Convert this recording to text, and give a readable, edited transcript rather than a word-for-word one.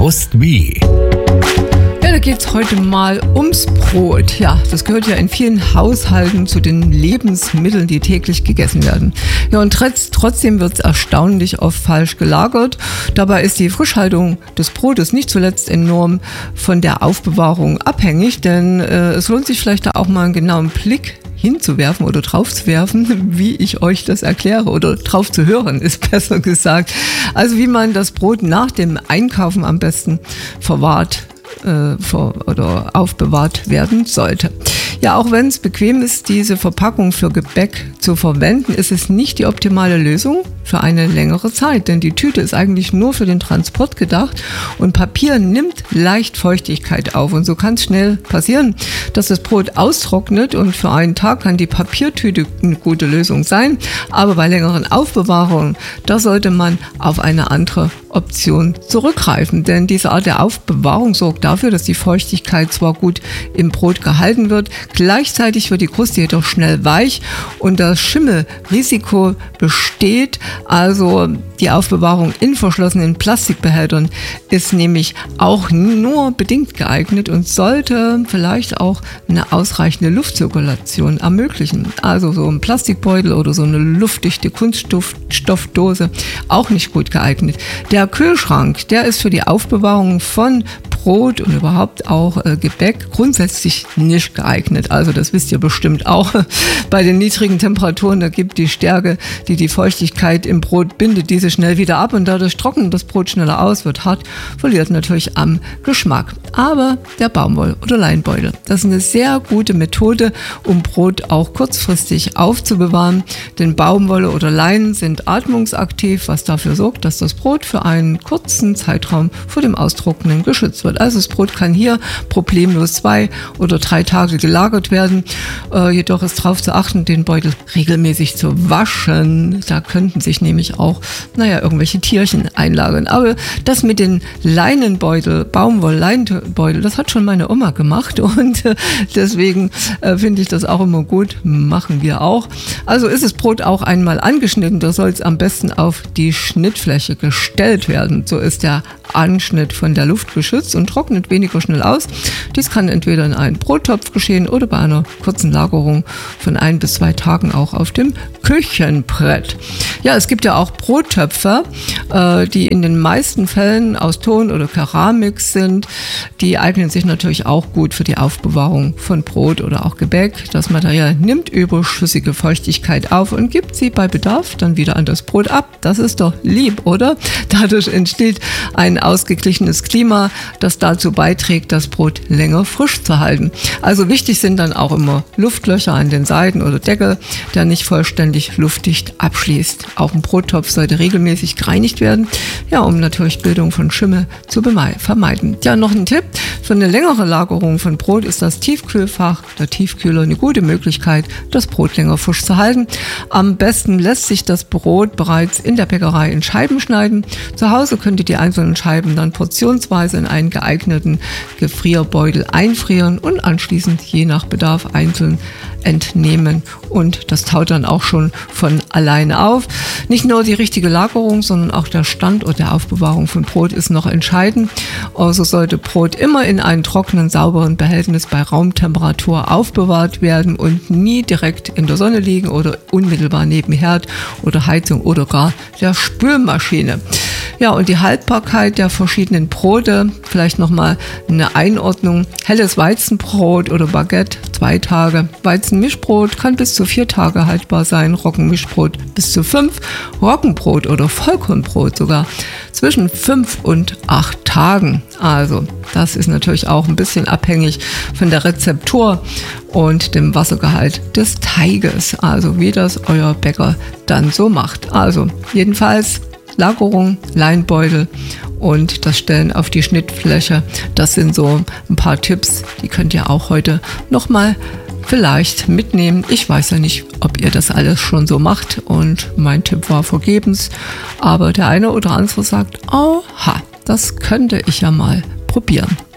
Gewusst wie. Ja, da geht es heute mal ums Brot. Ja, das gehört ja in vielen Haushalten zu den Lebensmitteln, die täglich gegessen werden. Ja, und trotzdem wird es erstaunlich oft falsch gelagert. Dabei ist die Frischhaltung des Brotes nicht zuletzt enorm von der Aufbewahrung abhängig, denn es lohnt sich vielleicht da auch mal einen genauen Blick hinzuwerfen oder drauf zu werfen, wie ich euch das erkläre, oder drauf zu hören, ist besser gesagt. Also wie man das Brot nach dem Einkaufen am besten verwahrt oder aufbewahrt werden sollte. Ja, auch wenn es bequem ist, diese Verpackung für Gebäck zu verwenden, ist es nicht die optimale Lösung für eine längere Zeit, denn die Tüte ist eigentlich nur für den Transport gedacht und Papier nimmt leicht Feuchtigkeit auf und so kann es schnell passieren, dass das Brot austrocknet und für einen Tag kann die Papiertüte eine gute Lösung sein, aber bei längeren Aufbewahrungen, da sollte man auf eine andere Option zurückgreifen, denn diese Art der Aufbewahrung sorgt dafür, dass die Feuchtigkeit zwar gut im Brot gehalten wird, gleichzeitig wird die Kruste jedoch schnell weich und das Schimmelrisiko besteht. Also die Aufbewahrung in verschlossenen Plastikbehältern ist nämlich auch nur bedingt geeignet und sollte vielleicht auch eine ausreichende Luftzirkulation ermöglichen. Also so ein Plastikbeutel oder so eine luftdichte Kunststoffdose auch nicht gut geeignet. Der Kühlschrank, der ist für die Aufbewahrung von Brot und überhaupt auch Gebäck grundsätzlich nicht geeignet. Also das wisst ihr bestimmt auch. Bei den niedrigen Temperaturen, da gibt die Stärke, die die Feuchtigkeit im Brot bindet, diese schnell wieder ab und dadurch trocknet das Brot schneller aus, wird hart, verliert natürlich am Geschmack. Aber der Baumwoll- oder Leinbeutel, das ist eine sehr gute Methode, um Brot auch kurzfristig aufzubewahren, denn Baumwolle oder Leinen sind atmungsaktiv, was dafür sorgt, dass das Brot für einen kurzen Zeitraum vor dem Austrocknen geschützt wird. Also das Brot kann hier problemlos 2 oder 3 Tage gelagert werden. Jedoch ist darauf zu achten, den Beutel regelmäßig zu waschen. Da könnten sich nämlich auch, irgendwelche Tierchen einlagern. Aber das mit den Leinenbeutel, Baumwoll-Leinenbeutel, das hat schon meine Oma gemacht und deswegen finde ich das auch immer gut. Machen wir auch. Also ist das Brot auch einmal angeschnitten, da soll es am besten auf die Schnittfläche gestellt werden. So ist der Anschnitt von der Luft geschützt und trocknet weniger schnell aus. Dies kann entweder in einem Brottopf geschehen oder bei einer kurzen Lagerung von 1 bis 2 Tagen auch auf dem Küchenbrett. Ja, es gibt ja auch Brottöpfe, die in den meisten Fällen aus Ton oder Keramik sind. Die eignen sich natürlich auch gut für die Aufbewahrung von Brot oder auch Gebäck. Das Material nimmt überschüssige Feuchtigkeit auf und gibt sie bei Bedarf dann wieder an das Brot ab. Das ist doch lieb, oder? Dadurch entsteht ein ausgeglichenes Klima, das dazu beiträgt, das Brot länger frisch zu halten. Also wichtig sind dann auch immer Luftlöcher an den Seiten oder Deckel, der nicht vollständig luftdicht abschließt. Auch ein Brottopf sollte regelmäßig gereinigt werden, ja, um natürlich Bildung von Schimmel zu vermeiden. Ja, noch ein Tipp: Für eine längere Lagerung von Brot ist das Tiefkühlfach, der Tiefkühler, eine gute Möglichkeit, das Brot länger frisch zu halten. Am besten lässt sich das Brot bereits in der Bäckerei in Scheiben schneiden. Zu Hause könnt ihr die einzelnen Scheiben dann portionsweise in einen geeigneten Gefrierbeutel einfrieren und anschließend je nach Bedarf einzeln entnehmen und das taut dann auch schon von alleine auf. Nicht nur die richtige Lagerung, sondern auch der Standort der Aufbewahrung von Brot ist noch entscheidend. Also sollte Brot immer in einem trockenen, sauberen Behältnis bei Raumtemperatur aufbewahrt werden und nie direkt in der Sonne liegen oder unmittelbar neben Herd oder Heizung oder gar der Spülmaschine. Ja, und die Haltbarkeit der verschiedenen Brote, vielleicht nochmal eine Einordnung. Helles Weizenbrot oder Baguette 2 Tage. Weizenmischbrot kann bis zu 4 Tage haltbar sein. Roggenmischbrot bis zu 5. Roggenbrot oder Vollkornbrot sogar zwischen 5 und 8 Tagen. Also das ist natürlich auch ein bisschen abhängig von der Rezeptur und dem Wassergehalt des Teiges. Also wie das euer Bäcker dann so macht. Also jedenfalls Lagerung, Leinbeutel und das Stellen auf die Schnittfläche. Das sind so ein paar Tipps, die könnt ihr auch heute nochmal vielleicht mitnehmen. Ich weiß ja nicht, ob ihr das alles schon so macht und mein Tipp war vergebens, aber der eine oder andere sagt, oha, das könnte ich ja mal probieren.